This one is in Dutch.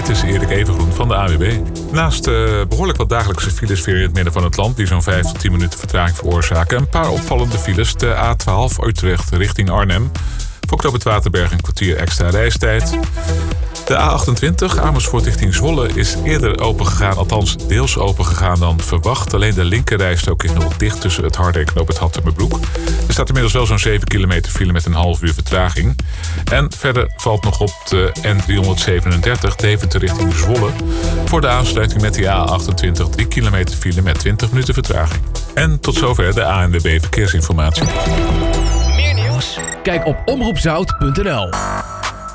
Dit is Erik Evengroen van de ANWB. Naast behoorlijk wat dagelijkse files weer in het midden van het land, die zo'n 5 tot 10 minuten vertraging veroorzaken, een paar opvallende files. De A12 Utrecht richting Arnhem. Voor knooppunt Waterberg een kwartier extra reistijd. De A28 Amersfoort richting Zwolle is eerder opengegaan, althans deels opengegaan dan verwacht. Alleen de linkerrijstrook is nog dicht tussen het Harde en knooppunt Hattemerbroek. Er staat inmiddels wel zo'n 7 kilometer file met een half uur vertraging. En verder valt nog op de N337 Deventer richting Zwolle. Voor de aansluiting met de A28 3 kilometer file met 20 minuten vertraging. En tot zover de ANWB Verkeersinformatie. Meer nieuws? Kijk op omroepzout.nl.